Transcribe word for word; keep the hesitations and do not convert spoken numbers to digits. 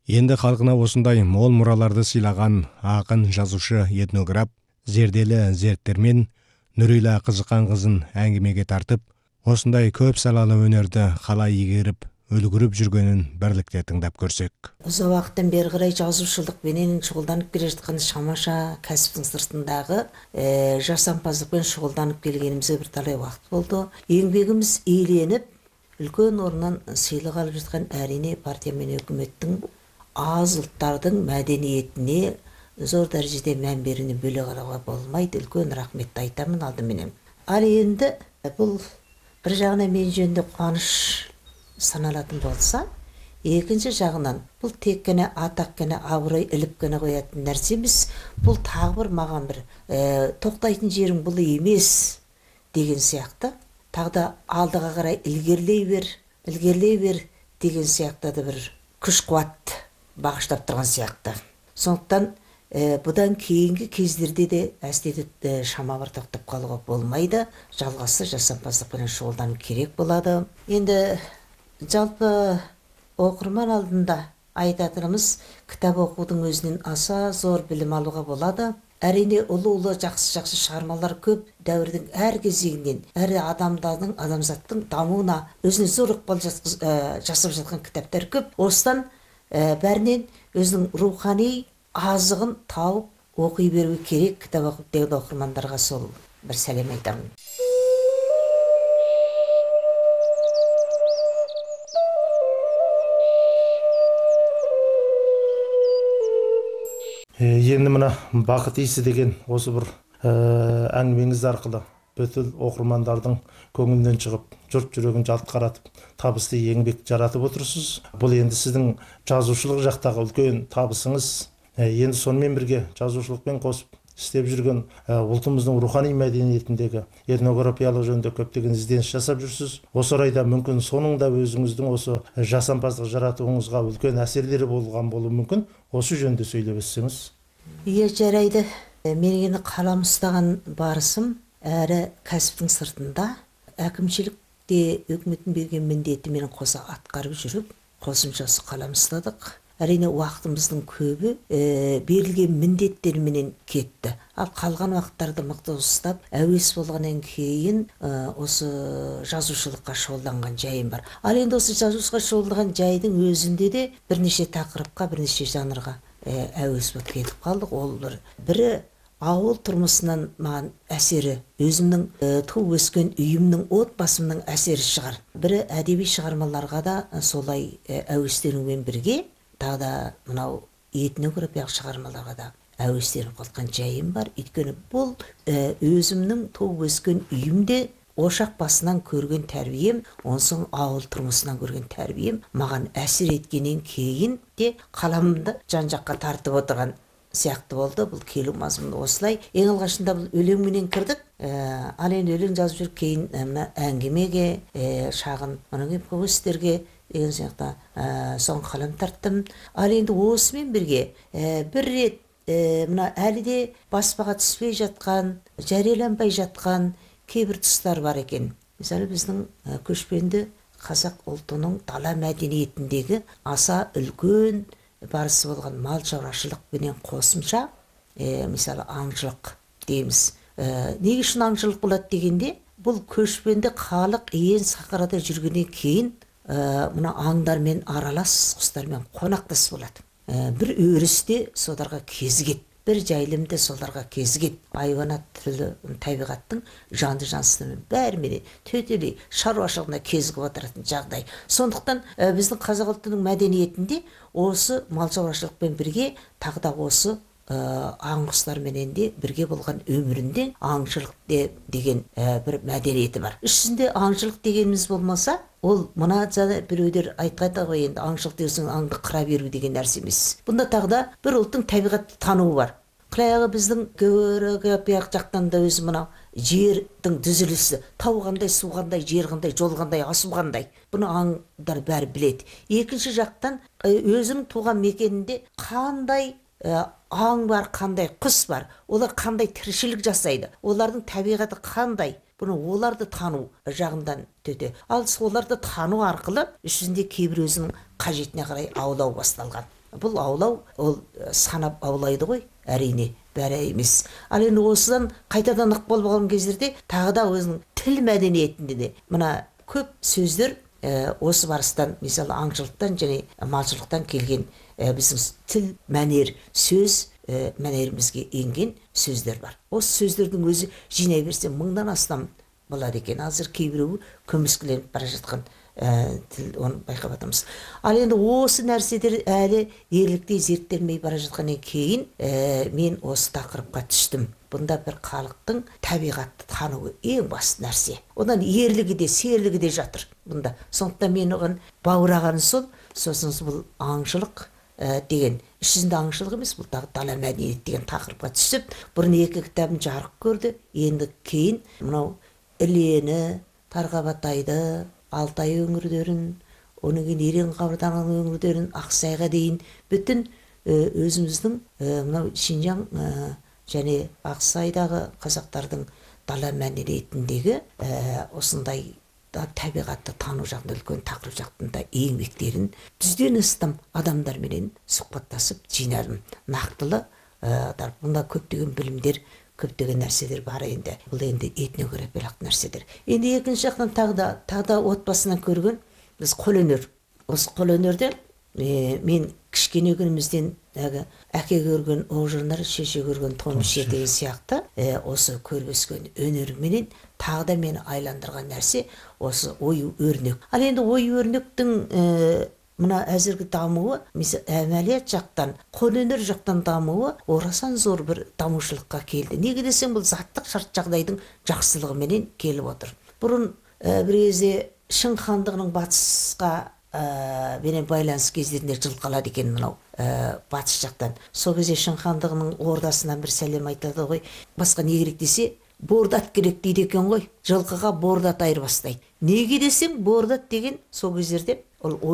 Енді халқына осындай мол мұраларды сыйлаған ақын, жазушы, этнограф Зерделі Зерттермен Нүрила Қызыққанқызын әңгімеге тартып, осындай көп салалы өнерді қалай игеріп, үлгіріп жүргенін бірлікте тыңдап көрсек. Ұзақ уақыттан бері қарай жазушылық менен шұғылданып келе жатқан шамаша кәсіптің сыртындағы ә, жасампаздықпен шұғылданып келгенімізге бір талай уақыт болды. Еңбегіміз еленіп, үлкен орнынан сыйлық алып жатқан әрине партия мен үкіметтің аз ұлттардың мәдениетіне зор дәрежеде мән беруіне бөле қарауға болмайды. Үлкен рахметті айтамын алдыменен. Ал енді бұл бір жағынан мен жөнінде қуаныш саналатын болса, екінші жағынан бұл тек қана атақ қана абырой іліп қана қоятын нәрсе емес. Бұл тағы бір маған бір ә, тоқтайтын жерің бұл емес деген сияқты. Тағы да алдыға қарай ілгерлей бер, ілгерлей бер деген сияқты да бір күш қуат бағыштап тұрған сияқты. Сондықтан ә, бұдан кейінгі кездерде де әстеді ә, шама бір тоқтап қалуға болмайды. Жалғасы жасампаздықпен шұғылданып керек болады. Енді жалпы оқырман алдында айтатынымыз, кітап оқудың өзінен аса зор білім алуға болады. Әрине ұлы-ұлы жақсы-жақсы шығармалар көп, дәуірдің әр кезеңінен, әр адамдардың, адамзаттың дамуына өзіне зор ықпал ә, жасап жатқан кітаптар көп. Осыдан ә, бәрінен өзінің рухани азығын тауып оқи беру керек. Кітап оқып деген оқырмандарға сол бір сәлем айтамын. Енді мына бақыт иісі деген осы бір ә, әңгімеңіз арқылы бүткіл оқырмандардың көңілінен шығып, жұрт жүрегін жалт қаратып, табысты еңбек жаратып отырсыз. Бұл енді сіздің жазушылық жақтағы үлкен табысыңыз. Ә, енді сонымен бірге жазушылықпен қосып істеп жүрген ә, ұлтымыздың рухани мәдениетіндегі этнографиялық жөнінде көптеген ізденіс жасап жүрсіз. Осы орайда мүмкін соның да өзіңіздің осы жасампаздық жаратуыңызға үлкен әсерлері болған болуы мүмкін. Осы жөнінде сөйлеп өтсеңіз. Иә, жарайды. Мен енді қалам ұстаған барысым әрі кәсіптің сыртында әкімшілікте үкіметтің берген міндетімен қоса атқарып жүріп, қосымшасы қалам ұстадық. Әрине уақытымыздың көбі ә, берілген міндеттерменен кетті. Ал қалған уақыттарды мықты ұстап, әуес болғаннан кейін ә, осы жазушылыққа шұғылданған жайым бар. Ал енді осы жазушылыққа шұғылданған жайдың өзінде де бірнеше тақырыпқа, бірнеше жанрға ә, әуес болып кетіп қалдық. Ол бір бірі ауыл тұрмысынан маған әсері, өзімнің ә, туып өскен үйімнің, отбасымның әсері шығар. Бірі әдеби шығармаларға да солай ә, әуестенумен бірге, тағы да мынау этнографиялық шығармаларға да әуестеніп қалған жайым бар. Өйткені бұл ә, өзімнің туып өскен үйімде ошақ басынан көрген тәрбием, онсын ауыл тұрмысынан көрген тәрбием маған әсер еткеннен кейін де қаламымды жан-жаққа тартып отырған сияқты болды. Бұл келу мазмұны осылай. Ең алғашында бұл өлеңменен кірдік. Ә, ал енді өлең жазып жүріп кейін ә, әңгімеге, ә, шағын оның повестерге деген сияқты ә, соң қалам тарттым. Ал енді осымен бірге ә, бір рет ә, мына әлі де баспаға түспей жатқан, жарияланбай жатқан кейбір тұстар бар екен. Мысалы біздің ә, көшпенді қазақ ұлтының дала мәдениетіндегі аса үлкен барысы болған мал шаруашылықпенен қосымша ә, мысалы аңшылық дейміз. Ә, неге үшін аңшылық болады дегенде, бұл көшпенді халық иен сахарада жүргеннен кейін ә, мына аңдармен аралас, құстармен қонақтас болады. Ә, бір өрісте соларға кезігет, бір жайылымда соларға кезігет. Айуанат түрлі табиғаттың жанды жансының бәріменен төтелей шаруашылығына кезігіп отыратын жағдай. Сондықтан ә, біздің қазақ ұлтының мәдениетінде осы мал шаруашылықпен бірге тағы да осы аң құстарменен де бірге болған өмірінде аңшылық де, деген ә, бір мәдениеті бар. Үстінде аңшылық дегеніміз болмаса, ол мына жада біреулер айтқанда ғой, енді аңшылық деген аңды қыра беру деген нәрсе емес. Бұнда тағы да бір ұлттың табиғатты тануы бар. Қылаяғы біздің географиялық жақтан да өзі мына жердің түзілісі, тау қандай, су қандай, жер қандай, жол қандай, асу қандай. Бұны аңдар бәрі біледі. Екінші жақтан өзінің туған мекенінде қандай аң бар, қандай құс бар, олар қандай тіршілік жасайды, олардың табиғаты қандай, бұны оларды тану жағынан төте. Ал оларды тану арқылы ішінде кейбір өзінің қажетіне қарай аулау басталған. бұл аулау ол санап аулайды ғой, әрине бәрі емес. Ал енді осыдан қайтадан ықпал болған кездерде тағы да өзінің тіл мәдениетінде де мына көп сөздер осы барыстан, мысалы аңшылықтан және малшылықтан келген біздің тіл мәнер, сөз мәнерімізге енген сөздер бар. Осы сөздердің өзі жинай берсе мыңнан астам болады екен. Азыр кейбіреуі көмескіленіп бара жатқан тіл, оны байқап жатырмыз. Ал енді осы нәрселер әлі ерліктей зерттелмей бара жатқаннан кейін мен осы тақырыпқа түстім. Бұнда бір халықтың табиғатты тануы ең басты нәрсе. Одан ерлігі де, серлігі де жатыр бұнда. Сондықтан мен оған баураған сол, сосын бұл аңшылық деген, ішінде аңшылық емес, бұл тағы дала мәдениет деген тақырыпқа түсіп, бұрын екі кітабым жарық көрді. Енді кейін мынау Ілені, Тарғабатайды, Алтай өңірлерін, оның кейін Ерен Қабырдан өңірлерін, Ақсайға дейін бүтін өзіміздің мынау Шинжаң және Ақсайдағы қазақтардың дала мәдениетіндегі осындай табиғатты тану жағында үлкен тақырып жағында еңбектерін жүзден астам адамдарменен сұхбаттасып жинадым. Нақтылы бұнда көптеген білімдер, көптеген нәрселер бар енді. Бұл енді этнографиялық нәрселер. Енді екінші жақтан тағы да тағы да отбасынан көрген біз қолөнер. Осы қолөнерде мен кішкене күнімізден әке көрген оғжырнар, шеше көрген тоншы деген сияқты осы көріп өскен өнерменен тағы да мені айландырған нәрсе осы ою өрнек. Ал енді ою өрнектің мына әзіргі дамуы, әмәлият жақтан, қолөнер жақтан дамуы орасан зор бір дамушылыққа келді. Неге десең, бұл заттық шарт жағдайдың жақсылығыменен келіп отыр. Бұрын бір кезде Шың хандығының батысқа бенен байланыс кездерінде жылқалады екен мынау батыс жақтан. Сол кезде Шың хандығының ордасынан бір сәлем айтады ғой. Басқа не керек десе, бордат керек дейді екен ғой. Жылқыға бордат айырбастайды. Неге десең, бордат деген сол кездерде ол